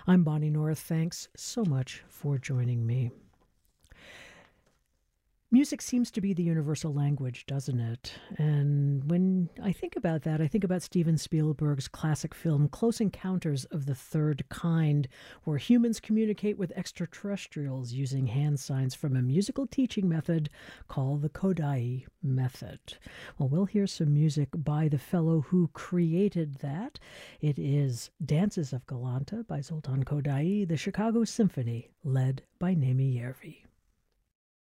I'm Bonnie North. Thanks so much for joining me. Music seems to be the universal language, doesn't it? And when I think about that, I think about Steven Spielberg's classic film Close Encounters of the Third Kind, where humans communicate with extraterrestrials using hand signs from a musical teaching method called the Kodai method. Well, we'll hear some music by the fellow who created that. It is Dances of Galanta by Zoltan Kodai, the Chicago Symphony, led by Nemi Järvi.